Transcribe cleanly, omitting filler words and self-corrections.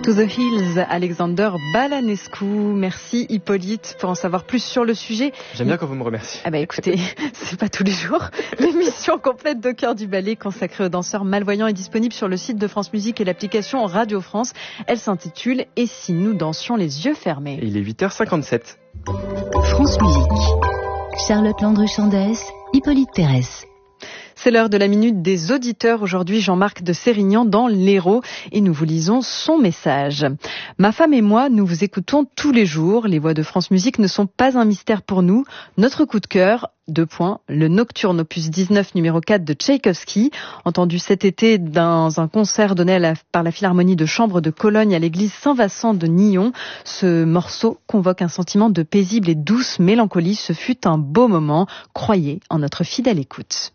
To the Hills, Alexander Balanescu. Merci Hippolyte pour en savoir plus sur le sujet. J'aime bien quand vous me remerciez. Ah bah écoutez, c'est pas tous les jours. L'émission complète de Cœur du Ballet consacrée aux danseurs malvoyants est disponible sur le site de France Musique et l'application Radio France. Elle s'intitule « Et si nous dansions les yeux fermés ?» Et il est 8h57. France Musique. Charlotte Landru-Chandès, Hippolyte Thérèse. C'est l'heure de la minute des auditeurs. Aujourd'hui, Jean-Marc de Sérignan dans l'Hérault et nous vous lisons son message. Ma femme et moi, nous vous écoutons tous les jours. Les voix de France Musique ne sont pas un mystère pour nous. Notre coup de cœur, le Nocturne opus 19 numéro 4 de Tchaïkovski, entendu cet été dans un concert donné par la Philharmonie de Chambre de Cologne à l'église Saint-Vincent de Nyon. Ce morceau convoque un sentiment de paisible et douce mélancolie. Ce fut un beau moment. Croyez en notre fidèle écoute.